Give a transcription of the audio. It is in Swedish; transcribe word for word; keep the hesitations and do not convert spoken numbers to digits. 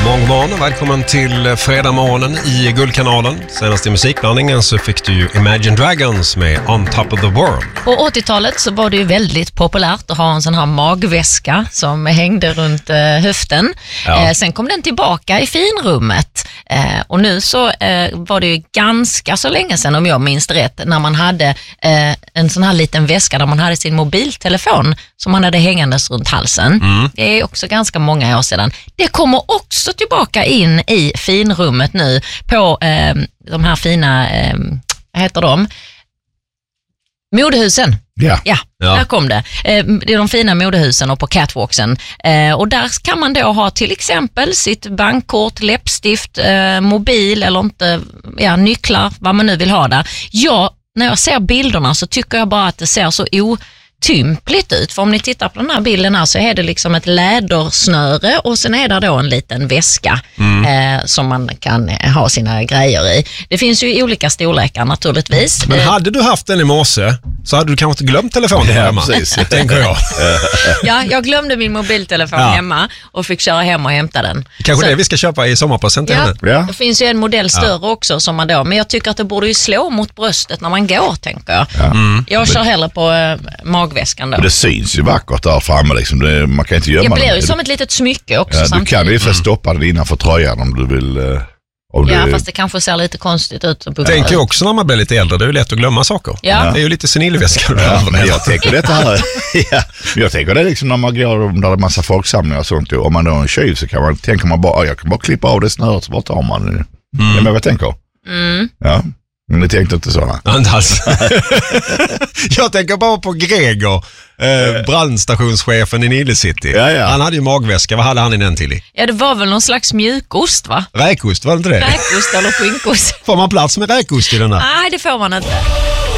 God morgon och välkommen till fredag morgonen i Guldkanalen. Senast i musikblandningen så fick du ju Imagine Dragons med On Top of the World. På åttiotalet så var det ju väldigt populärt att ha en sån här magväska som hängde runt eh, höften. Ja. Eh, sen kom den tillbaka i finrummet. Eh, och nu så eh, var det ju ganska så länge sedan, om jag minns rätt, när man hade eh, en sån här liten väska där man hade sin mobiltelefon som man hade hängandes runt halsen. Mm. Det är också ganska många år sedan. Det kommer också tillbaka in i finrummet nu på eh, de här fina, eh, vad heter de? Modehusen. Ja. Ja, Ja. där kom det. Eh, det är de fina modehusen och på catwalksen. Eh, och där kan man då ha till exempel sitt bankkort, läppstift, eh, mobil eller inte, ja, nycklar, vad man nu vill ha där. Ja, när jag ser bilderna så tycker jag bara att det ser så otympligt ut. För om ni tittar på den här bilden här så är det liksom ett lädersnöre och sen är det då en liten väska mm. eh, som man kan ha sina grejer i. Det finns ju i olika storlekar naturligtvis. Men hade du haft den i morse så hade du kanske inte glömt telefonen Ja, hemma. precis. Tänker jag. Ja, jag glömde min mobiltelefon Ja. hemma och fick köra hem och hämta den. Kanske Så- det vi ska köpa i sommarpresent till Ja, henne. Ja. det finns ju en modell större också som man då, men jag tycker att det borde ju slå mot bröstet när man går, tänker jag. Ja. Jag kör hellre på äh, magväskan då. Men det syns ju vackert där framme liksom. Det, man kan inte gömma Jag blir den. ju som ett litet smycke också Ja, du samtidigt. kan ju för stoppa den innanför tröjan om du vill. eh, Om Ja, du, fast det kanske ser lite konstigt ut. Att Tänker ju också när man blir lite äldre, det är ju lätt att glömma saker. Ja. Det är ju lite senilväska. Ja, men jag tänker detta här. Ja, men jag tänker det liksom när man går där det är massa folksamlingar och sånt. Om man då har en tjuv så kan man, tänker man bara, jag kan bara klippa av det snöret så bara tar man. Mm. Ja, men vad jag tänker. Mm. Ja, men ni tänkte inte sådana. Ja, inte alls. Jag tänker bara på Greger, eh, brandstationschefen i Nile City. Ja, ja. Han hade ju magväska, vad hade han i den till i? Ja, det var väl någon slags mjukost, va? Räkost, var det inte det? Räkost eller skinkost. Får man plats med räkost i den där? Nej, det får man inte.